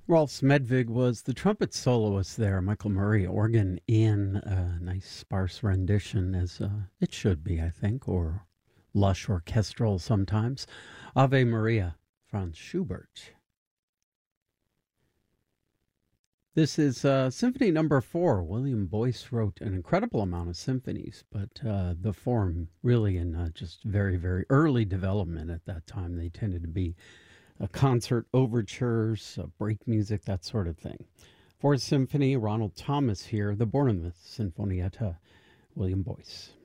Rolf Smedvig was the trumpet soloist there. Michael Murray, organ in a nice sparse rendition, as it should be, I think, or lush orchestral sometimes. Ave Maria, Franz Schubert. This is Symphony Number 4. William Boyce wrote an incredible amount of symphonies, but the form really in just very, very early development at that time. They tended to be concert overtures, break music, that sort of thing. Fourth Symphony, Ronald Thomas here, the Bournemouth Sinfonietta, William Boyce.